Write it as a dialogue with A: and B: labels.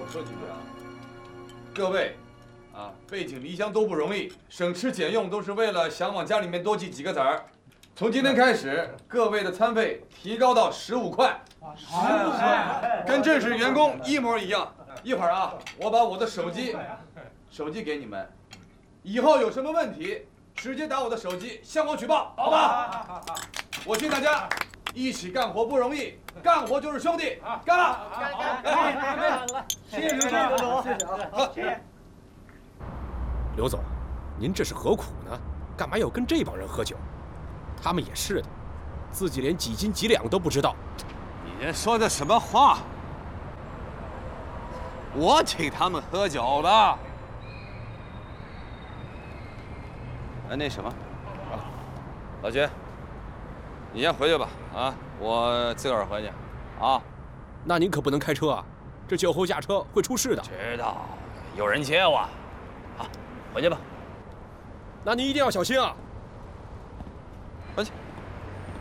A: 说几句啊。各位，背井离乡都不容易，省吃俭用都是为了想往家里面多寄几个子儿。从今天开始，各位的餐费提高到15块，15块，跟正式员工一模一样。一会儿啊，我把我的手机给你们，以后有什么问题，直接打我的手机向我举报，好吧？我敬大家一起干活不容易，干活就是兄弟，干了！谢谢刘总，谢谢啊，谢谢。
B: 刘总，您这是何苦呢？干嘛要跟这帮人喝酒？他们也是的，自己连几斤几两都不知道。
C: 你这说的什么话？我请他们喝酒的。那什么，老薛，你先回去吧，我自个儿回去，
B: 那您可不能开车啊，这酒后驾车会出事的。
C: 知道，有人接我。好，回去吧。
B: 那您一定要小心啊。
C: 回去。